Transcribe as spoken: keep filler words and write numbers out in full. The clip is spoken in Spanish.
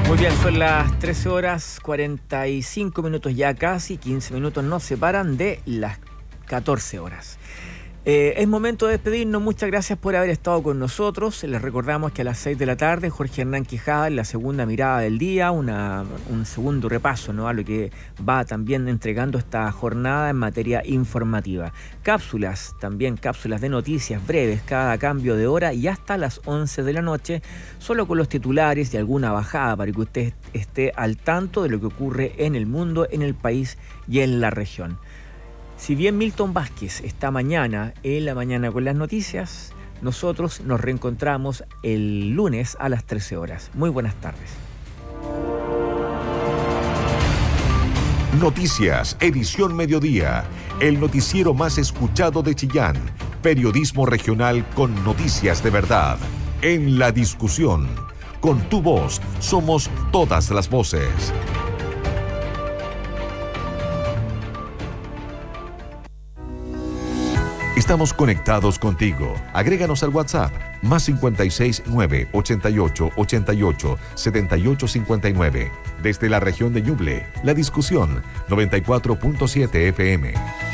Muy bien, son las trece horas cuarenta y cinco minutos, ya casi quince minutos nos separan de las catorce horas. Eh, es momento de despedirnos. Muchas gracias por haber estado con nosotros. Les recordamos que a las seis de la tarde Jorge Hernán Quijada en la segunda mirada del día, una, un segundo repaso, ¿no?, a lo que va también entregando esta jornada en materia informativa. Cápsulas, también cápsulas de noticias breves cada cambio de hora y hasta las once de la noche, solo con los titulares y alguna bajada para que usted esté al tanto de lo que ocurre en el mundo, en el país y en la región. Si bien Milton Vázquez está mañana en la mañana con las noticias, nosotros nos reencontramos el lunes a las trece horas. Muy buenas tardes. Noticias, edición mediodía. El noticiero más escuchado de Chillán. Periodismo regional con noticias de verdad. En la discusión. Con tu voz, somos todas las voces. Estamos conectados contigo. Agréganos al WhatsApp más cincuenta y seis, nueve, ochenta y ocho, ochenta y ocho, setenta y ocho cincuenta y nueve. Desde la región de Ñuble, La Discusión, noventa y cuatro punto siete F M.